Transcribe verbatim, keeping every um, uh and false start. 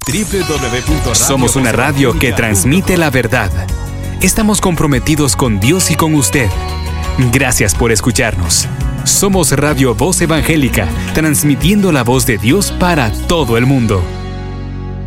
doble u doble u doble u punto radio Somos una radio que transmite la verdad. Estamos comprometidos con Dios y con usted. Gracias por escucharnos. Somos Radio Voz Evangélica, transmitiendo la voz de Dios para todo el mundo.